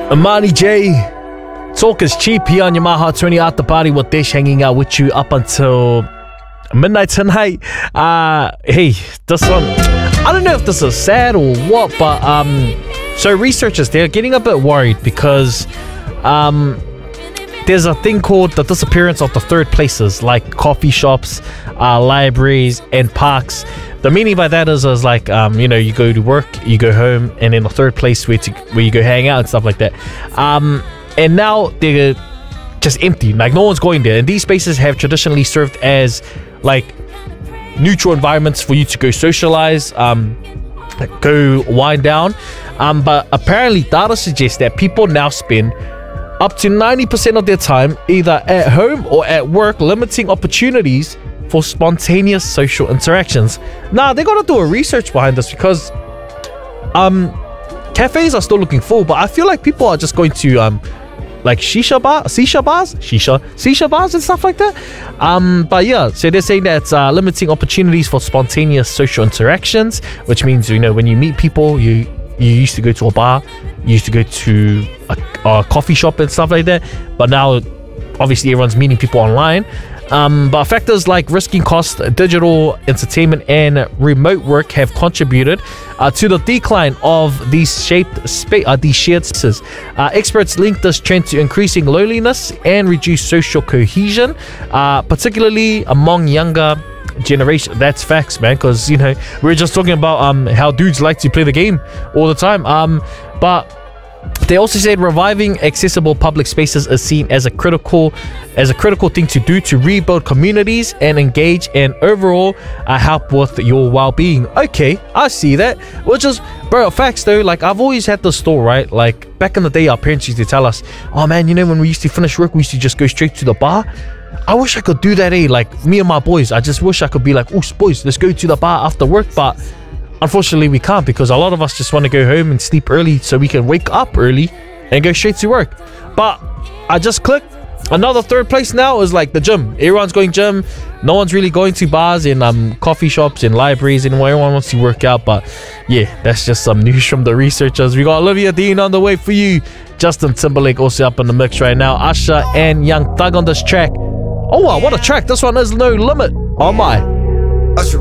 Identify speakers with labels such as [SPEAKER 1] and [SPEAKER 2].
[SPEAKER 1] Amani J. Talk is cheap here on Yamaha 20 Out the Party with Dish, hanging out with you up until midnight tonight. Hey, this one, I don't know if this is sad or what, but so researchers, they're getting a bit worried because there's a thing called the disappearance of the third places, like coffee shops, libraries, and parks. The meaning by that is like, you know, you go to work, you go home, and then the third place where you go hang out and stuff like that. And now they're just empty, like no one's going there. And these spaces have traditionally served as like neutral environments for you to go socialize, go wind down. But apparently data suggests that people now spend up to 90% of their time either at home or at work, limiting opportunities for spontaneous social interactions. Now, they gotta do a research behind this because cafes are still looking full, but I feel like people are just going to like shisha bars and stuff like that. But yeah, so they're saying that it's limiting opportunities for spontaneous social interactions, which means, you know, when you meet people, you used to go to a bar, you used to go to a coffee shop and stuff like that, but now obviously everyone's meeting people online. But factors like risking costs, digital entertainment, and remote work have contributed to the decline of these shared spaces. Experts link this trend to increasing loneliness and reduced social cohesion, particularly among younger generation. That's facts, man, because, you know, we're just talking about how dudes like to play the game all the time. But they also said reviving accessible public spaces is seen as a critical thing to do to rebuild communities and engage and overall help with your well-being. Okay, I see that. Which is, bro, facts though. Like, I've always had this thought, right? Like, back in the day, our parents used to tell us, oh man, you know, when we used to finish work, we used to just go straight to the bar. I wish I could do that, eh? Like, me and my boys, I just wish I could be like, oh boys, let's go to the bar after work. But unfortunately we can't, because a lot of us just want to go home and sleep early so we can wake up early and go straight to work. But I just clicked, another third place now is like the gym. Everyone's going gym, no one's really going to bars and coffee shops and libraries anymore. Everyone wants to work out. But yeah, that's just some news from the researchers. We got Olivia Dean on the way for you. Justin Timberlake also up in the mix right now. Usher and Young Thug on this track. Oh wow, what a track. This one is No Limit. Oh my.